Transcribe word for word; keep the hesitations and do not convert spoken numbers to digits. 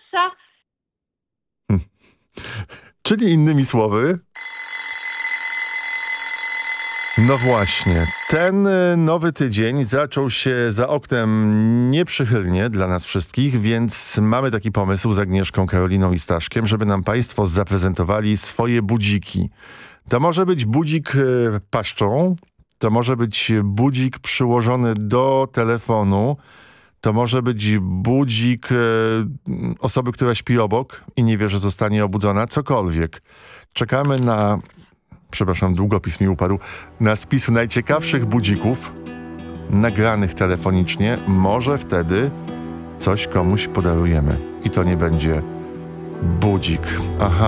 psa. Czyli innymi słowy... No właśnie, ten nowy tydzień zaczął się za oknem nieprzychylnie dla nas wszystkich, więc mamy taki pomysł z Agnieszką, Karoliną i Staszkiem, żeby nam państwo zaprezentowali swoje budziki. To może być budzik paszczą, to może być budzik przyłożony do telefonu, to może być budzik osoby, która śpi obok i nie wie, że zostanie obudzona, cokolwiek. Czekamy na... Przepraszam, długopis mi upadł. Na spis najciekawszych budzików nagranych telefonicznie. Może wtedy coś komuś podarujemy. I to nie będzie budzik. Aha.